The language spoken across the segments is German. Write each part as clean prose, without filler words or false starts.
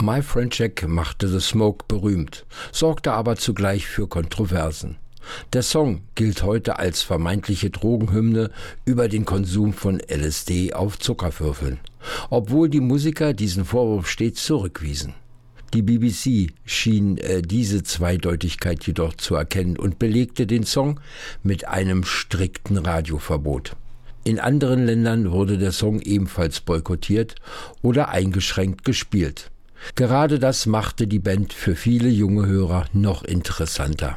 My Friend Jack machte The Smoke berühmt, sorgte aber zugleich für Kontroversen. Der Song gilt heute als vermeintliche Drogenhymne über den Konsum von LSD auf Zuckerwürfeln, obwohl die Musiker diesen Vorwurf stets zurückwiesen. Die BBC schien diese Zweideutigkeit jedoch zu erkennen und belegte den Song mit einem strikten Radioverbot. In anderen Ländern wurde der Song ebenfalls boykottiert oder eingeschränkt gespielt. Gerade das machte die Band für viele junge Hörer noch interessanter.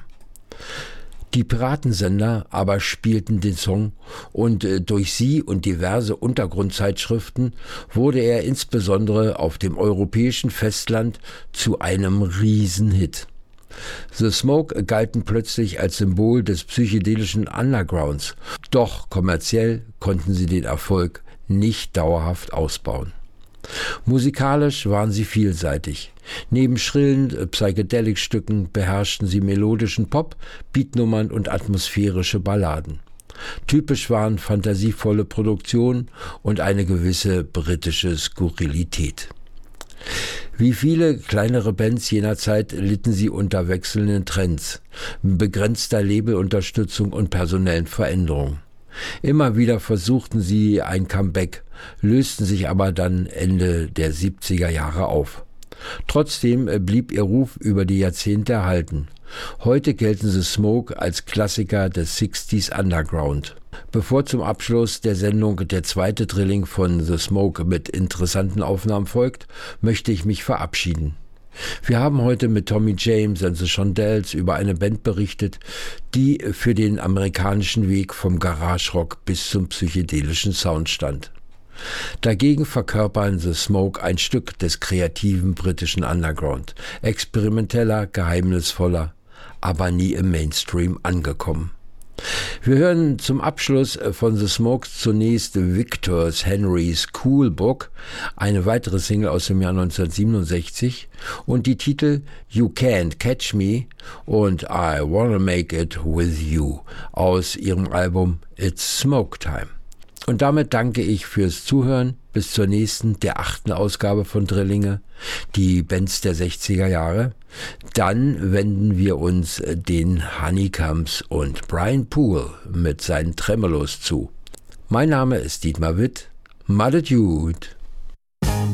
Die Piratensender aber spielten den Song und durch sie und diverse Untergrundzeitschriften wurde er insbesondere auf dem europäischen Festland zu einem Riesenhit. The Smoke galten plötzlich als Symbol des psychedelischen Undergrounds, doch kommerziell konnten sie den Erfolg nicht dauerhaft ausbauen. Musikalisch waren sie vielseitig. Neben schrillen Psychedelic-Stücken beherrschten sie melodischen Pop, Beatnummern und atmosphärische Balladen. Typisch waren fantasievolle Produktionen und eine gewisse britische Skurrilität. Wie viele kleinere Bands jener Zeit litten sie unter wechselnden Trends, begrenzter Labelunterstützung und personellen Veränderungen. Immer wieder versuchten sie ein Comeback, lösten sich aber dann Ende der 70er Jahre auf. Trotzdem blieb ihr Ruf über die Jahrzehnte erhalten. Heute gelten The Smoke als Klassiker des 60s Underground. Bevor zum Abschluss der Sendung der zweite Drilling von The Smoke mit interessanten Aufnahmen folgt, möchte ich mich verabschieden. Wir haben heute mit Tommy James and the Shondells über eine Band berichtet, die für den amerikanischen Weg vom Garagerock bis zum psychedelischen Sound stand. Dagegen verkörpern The Smoke ein Stück des kreativen britischen Underground, experimenteller, geheimnisvoller, aber nie im Mainstream angekommen. Wir hören zum Abschluss von The Smokes zunächst Victor Henry's Cool Book, eine weitere Single aus dem Jahr 1967 und die Titel You Can't Catch Me und I Wanna Make It With You aus ihrem Album It's Smoke Time. Und damit danke ich fürs Zuhören. Bis zur nächsten, der 8. Ausgabe von Drillinge, die Bands der 60er Jahre. Dann wenden wir uns den Honeycombs und Brian Poole mit seinen Tremolos zu. Mein Name ist Dietmar Witt. Madet Jud.